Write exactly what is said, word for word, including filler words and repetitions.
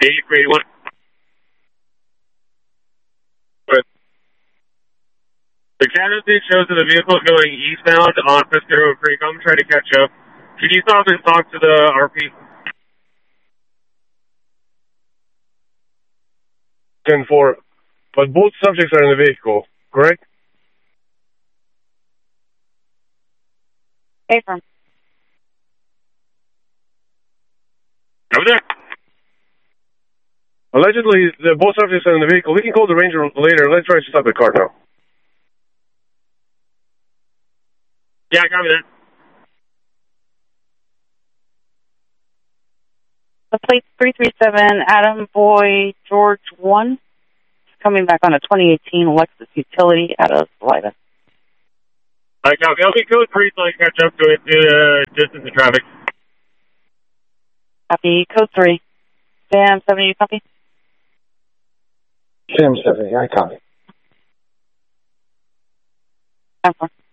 eighty-three eighty-one. The casualty shows that the vehicle is going eastbound on Piscataway Creek. I'm trying to catch up. Can you stop and talk to the R P? ten four. But both subjects are in the vehicle, correct? Affirm. Over there. Allegedly, the both subjects are in the vehicle. We can call the ranger later. Let's try to stop the car now. Yeah, I copy that. The plate's three three seven Adam Boy George one. Coming back on a twenty eighteen Lexus Utility out of Salida. I copy. I'll be code three so I can catch up to it, uh, distance and traffic. Copy. Code three. Sam seventy, you copy? Sam seventy, I copy. ten four.